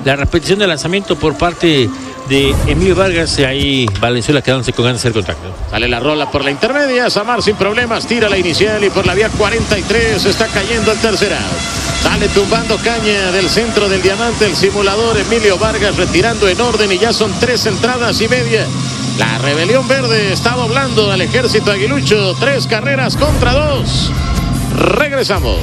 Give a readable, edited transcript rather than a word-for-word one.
la repetición del lanzamiento por parte de Emilio Vargas, y ahí Valenzuela quedándose con ganas de hacer contacto. Sale la rola por la intermedia, Samar sin problemas, tira la inicial y por la vía 43 está cayendo el tercer out. Sale tumbando caña del centro del diamante el simulador Emilio Vargas, retirando en orden, y ya son 3 entradas y media. La rebelión verde está doblando al ejército aguilucho, 3 carreras contra 2. Regresamos.